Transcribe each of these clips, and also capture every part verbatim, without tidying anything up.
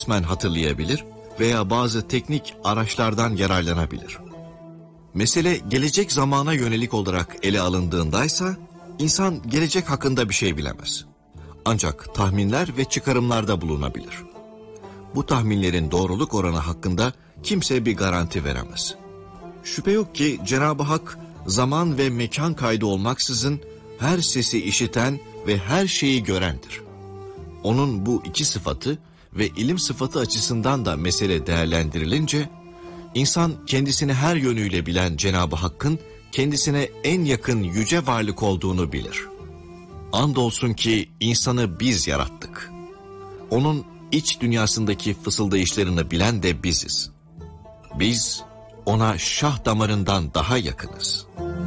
kısmen hatırlayabilir veya bazı teknik araçlardan yararlanabilir. Mesele gelecek zamana yönelik olarak ele alındığındaysa insan gelecek hakkında bir şey bilemez. Ancak tahminler ve çıkarımlarda bulunabilir. Bu tahminlerin doğruluk oranı hakkında kimse bir garanti veremez. Şüphe yok ki Cenab-ı Hak zaman ve mekan kaydı olmaksızın her sesi işiten ve her şeyi görendir. Onun bu iki sıfatı ve ilim sıfatı açısından da mesele değerlendirilince, insan kendisini her yönüyle bilen Cenab-ı Hakk'ın kendisine en yakın yüce varlık olduğunu bilir. Andolsun ki insanı biz yarattık. Onun iç dünyasındaki fısıldayışlarını bilen de biziz. Biz ona şah damarından daha yakınız.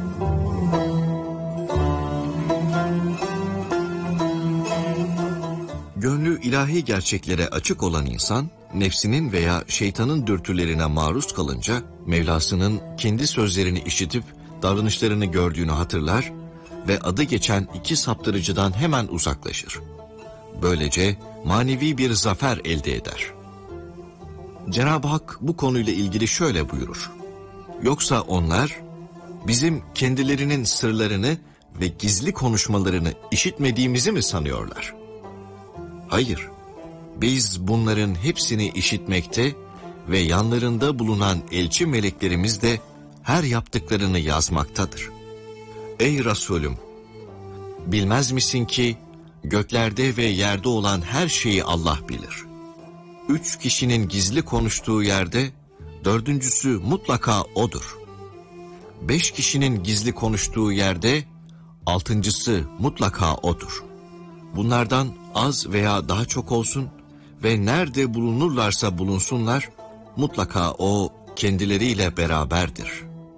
Gönlü ilahi gerçeklere açık olan insan, nefsinin veya şeytanın dürtülerine maruz kalınca, Mevlasının kendi sözlerini işitip davranışlarını gördüğünü hatırlar ve adı geçen iki saptırıcıdan hemen uzaklaşır. Böylece manevi bir zafer elde eder. Cenab-ı Hak bu konuyla ilgili şöyle buyurur: Yoksa onlar bizim kendilerinin sırlarını ve gizli konuşmalarını işitmediğimizi mi sanıyorlar? Hayır, biz bunların hepsini işitmekte ve yanlarında bulunan elçi meleklerimiz de her yaptıklarını yazmaktadır. Ey Resulüm! Bilmez misin ki göklerde ve yerde olan her şeyi Allah bilir. Üç kişinin gizli konuştuğu yerde dördüncüsü mutlaka O'dur. Beş kişinin gizli konuştuğu yerde altıncısı mutlaka O'dur. Bunlardan az veya daha çok olsun ve nerede bulunurlarsa bulunsunlar, mutlaka O kendileriyle beraberdir.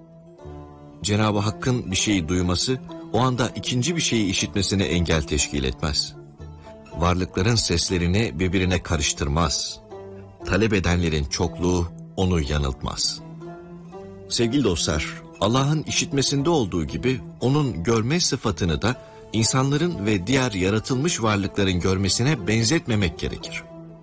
Cenab-ı Hakk'ın bir şeyi duyması, o anda ikinci bir şeyi işitmesine engel teşkil etmez. Varlıkların seslerini birbirine karıştırmaz. Talep edenlerin çokluğu onu yanıltmaz. Sevgili dostlar, Allah'ın işitmesinde olduğu gibi onun görme sıfatını da insanların ve diğer yaratılmış varlıkların görmesine benzetmemek gerekir.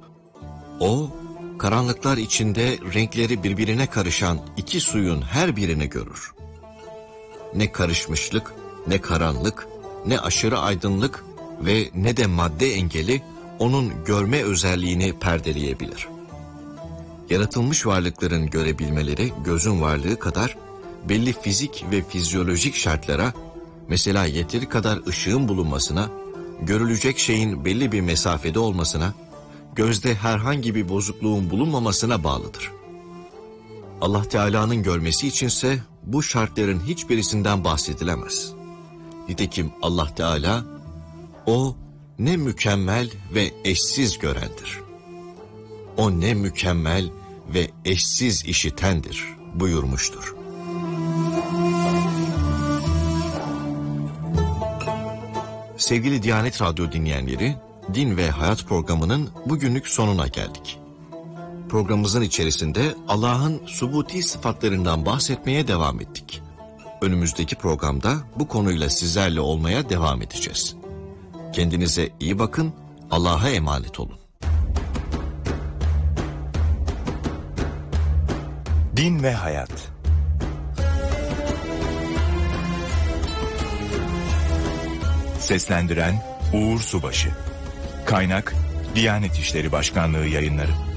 O, karanlıklar içinde renkleri birbirine karışan iki suyun her birini görür. Ne karışmışlık, ne karanlık, ne aşırı aydınlık ve ne de madde engeli onun görme özelliğini perdeleyebilir. Yaratılmış varlıkların görebilmeleri gözün varlığı kadar belli fizik ve fizyolojik şartlara, mesela yeteri kadar ışığın bulunmasına, görülecek şeyin belli bir mesafede olmasına, gözde herhangi bir bozukluğun bulunmamasına bağlıdır. Allah Teala'nın görmesi içinse bu şartların hiçbirisinden bahsedilemez. Nitekim Allah Teala, O ne mükemmel ve eşsiz görendir. O ne mükemmel ve eşsiz işitendir buyurmuştur. Sevgili Diyanet Radyo dinleyenleri, Din ve Hayat programının bugünlük sonuna geldik. Programımızın içerisinde Allah'ın subuti sıfatlarından bahsetmeye devam ettik. Önümüzdeki programda bu konuyla sizlerle olmaya devam edeceğiz. Kendinize iyi bakın, Allah'a emanet olun. Din ve Hayat. Seslendiren Uğur Subaşı. Kaynak Diyanet İşleri Başkanlığı Yayınları.